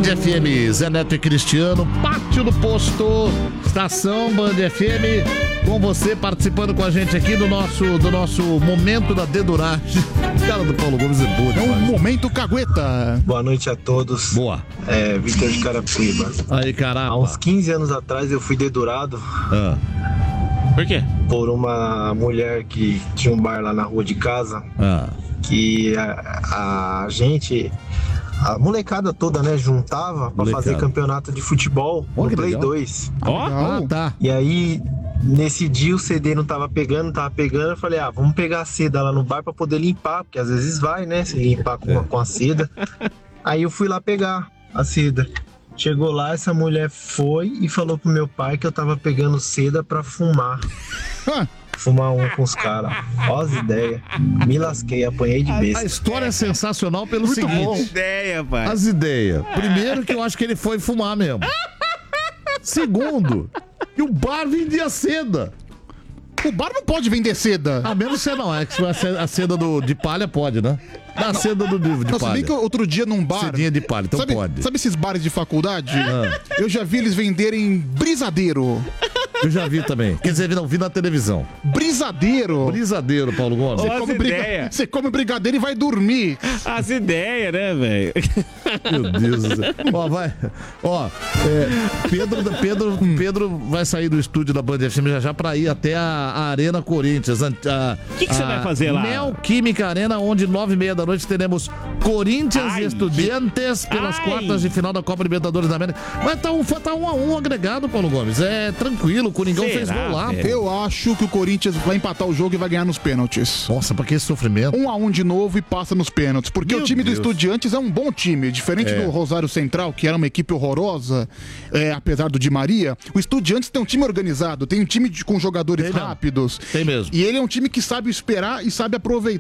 FM, Zé Neto e Cristiano, Pátio do Posto, Estação Band FM, com você participando com a gente aqui do nosso momento da deduragem. O cara do Paulo Gomes é boa, é um momento cagueta. Boa noite a todos. Boa. Vitor de Carapicuíba. Aí, caramba. Há uns 15 anos atrás eu fui dedurado. Por quê? Por uma mulher que tinha um bar lá na rua de casa. Que a gente, a molecada toda, né, juntava pra fazer campeonato de futebol no Play legal. 2. Tá. E aí, nesse dia o CD não tava pegando, eu falei, vamos pegar a seda lá no bar pra poder limpar, porque às vezes vai, né, se limpar com a seda. Aí eu fui lá pegar a seda. Chegou lá, essa mulher foi e falou pro meu pai que eu tava pegando seda pra fumar. Fumar com os caras. Ó as ideias. Me lasquei, apanhei de besta. A história é sensacional pelo seguinte. As ideias, pai. As ideias. Primeiro que eu acho que ele foi fumar mesmo. Segundo, que o bar vendia seda. O bar não pode vender seda. Menos seda não. É que a seda de palha pode, né? A seda de palha. Se bem que outro dia num bar... Sedinha de palha, então pode. Sabe esses bares de faculdade? Eu já vi eles venderem brisadeiro. Eu já vi também. Quer dizer, não vi na televisão. Brisadeiro. Brisadeiro, Paulo Gomes. Você come brigadeiro e vai dormir. As ideias, né, velho? Meu Deus do céu. Pedro vai sair do estúdio da Band FM já pra ir até a Arena Corinthians. O que você vai fazer lá? Neoquímica Arena, onde 9h30 da noite teremos Corinthians e Estudiantes pelas quartas de final da Copa Libertadores da América. Vai tá 1-1 agregado, Paulo Gomes. É tranquilo, o Coringão fez gol lá. Eu acho que o Corinthians vai empatar o jogo e vai ganhar nos pênaltis. Nossa, pra que esse sofrimento? 1-1 de novo e passa nos pênaltis. Porque o time do Estudiantes é um bom time. Diferente do Rosário Central, que era uma equipe horrorosa, apesar do Di Maria, o Estudiantes tem um time organizado, tem um time com jogadores rápidos. Tem mesmo. E ele é um time que sabe esperar e sabe aproveitar